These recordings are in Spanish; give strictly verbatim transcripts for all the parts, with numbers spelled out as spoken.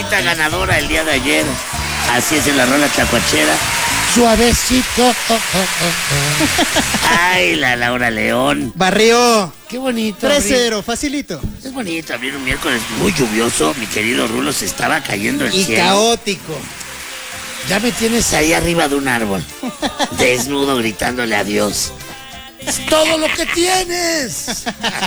Laurita ganadora el día de ayer. Así es en la rola tlacuachera. Suavecito. Oh, oh, oh, oh. Ay, la Laura León. Barrió. Qué bonito. tres cero, facilito. Es bonito abrir un miércoles muy lluvioso. Mi querido Rulo, se estaba cayendo el y cielo. Caótico. Ya me tienes ahí arriba de un árbol, desnudo, gritándole adiós. ¡Es todo lo que tienes!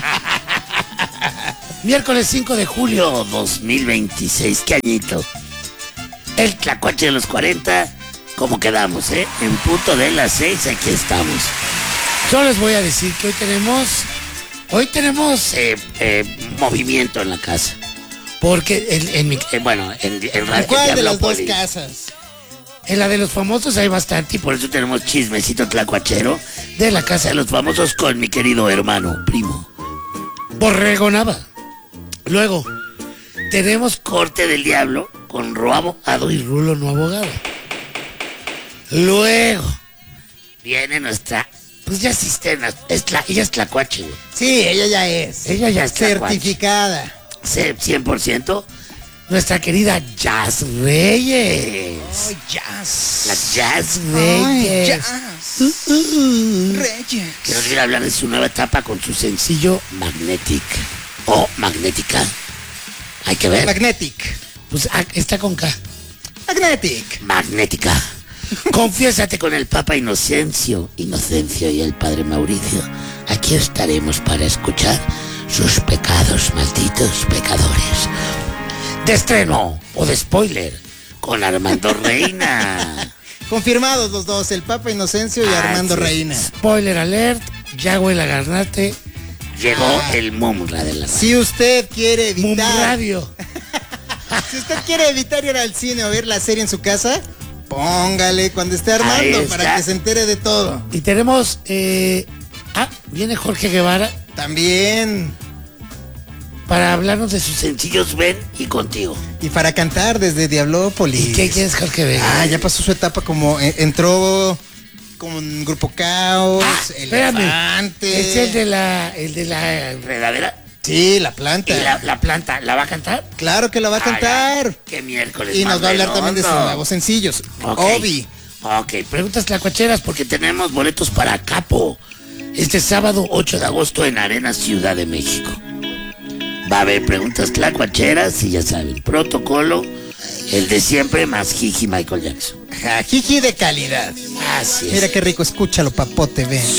Miércoles cinco de julio dos mil veintiséis, qué añito. El tlacuache de los cuarenta, como quedamos, ¿eh? En punto de las seis, aquí estamos. Yo les voy a decir que hoy tenemos, hoy tenemos eh, eh, movimiento en la casa. Porque en, en mi, eh, bueno, en, en, ¿En cuál de las dos Diablópolis, casas? en la de los famosos hay bastante y por eso tenemos chismecito tlacuachero de la casa de los famosos con mi querido hermano, primo, Borrego Nava. Luego, tenemos corte del diablo con Ro abogado y Rulo no abogado. Luego, viene nuestra, pues ya cisterna, es la, ella es tlacuache, güey. Sí, ella ya es. Ella ya es tlacuache. Certificada. cien por ciento. Nuestra querida Jazz Reyes. Ay, Jazz. La Jazz Reyes. Ay, Jazz. Uh, uh, Reyes. Que nos viene a hablar de su nueva etapa con su sencillo Magnetic. O Magnética. Hay que ver. Magnetic. Pues ah, está con K. Magnetic. Magnética. Confiésate con el Papa Inocencio. Inocencio y el Padre Mauricio. Aquí estaremos para escuchar sus pecados, malditos pecadores. De estreno o de spoiler con Armando Reina. Confirmados los dos, el Papa Inocencio y Ah, Armando sí. Reina. Spoiler alert, Yagüe la Garnate. Llegó Ah. el Mumra de la radio. Si usted quiere Mum evitar, Radio. si usted quiere evitar ir al cine o ver la serie en su casa, póngale cuando esté Armando Ahí está. para que se entere de todo. Y tenemos, eh, ah, viene Jorge Guevara También. para hablarnos de sus sencillos Ven y Contigo. Y para cantar desde Diablópolis. ¿Y qué quieres, Jorge Guevara? Ah, ya pasó su etapa como eh, entró con Grupo Caos, Ah, espérame. Elefante. Es el de la, el de la enredadera. Sí, la Y planta. la, la planta, ¿la va a cantar? Claro que la va a Ah, cantar. ya. Qué miércoles. Y más nos va a hablar también de sus redondo. nuevos sencillos. Ok. Obi. Ok, preguntas tlacuacheras porque tenemos boletos para Capo. Este sábado ocho de agosto en Arena Ciudad de México. Va a haber preguntas tlacuacheras y ya saben, protocolo, el de siempre más Jiji Michael Jackson. Jajiji de calidad. Así es. Mira qué rico, escúchalo, papote, ven.